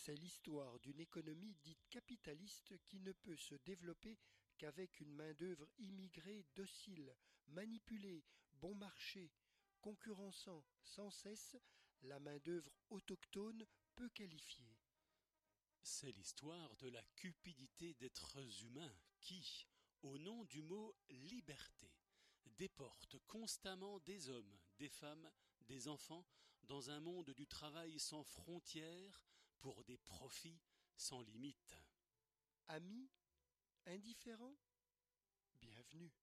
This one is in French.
C'est l'histoire d'une économie dite capitaliste qui ne peut se développer qu'avec une main-d'œuvre immigrée docile, manipulée, bon marché, concurrençant sans cesse la main-d'œuvre autochtone peu qualifiée. C'est l'histoire de la cupidité d'êtres humains qui, au nom du mot liberté, déportent constamment des hommes, des femmes, des enfants dans un monde du travail sans frontières pour des profits sans limite. Amis, indifférents, bienvenue.